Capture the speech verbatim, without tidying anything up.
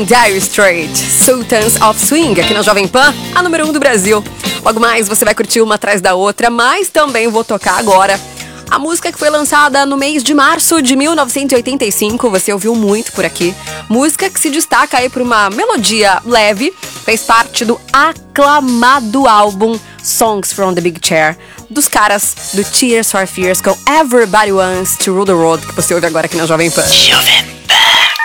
Dire Straits, Sultans of Swing, aqui na Jovem Pan, a número um do Brasil. Logo mais você vai curtir uma atrás da outra, mas também vou tocar agora a música que foi lançada no mês de março de mil novecentos e oitenta e cinco, você ouviu muito por aqui. Música que se destaca aí por uma melodia leve, fez parte do aclamado álbum Songs from the Big Chair, dos caras do Tears for Fears com Everybody Wants to Rule the World, que você ouve agora aqui na Jovem Pan. Jovem